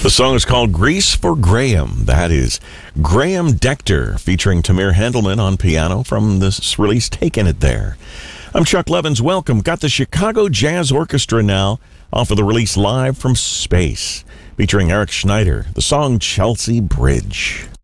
The song is called Grease for Graham. That is Graham Decter featuring Tamir Handelman on piano from this release, Taking It There. I'm Chuck Levins. Welcome. Got the Chicago Jazz Orchestra now off of the release Live from Space featuring Eric Schneider. The song Chelsea Bridge.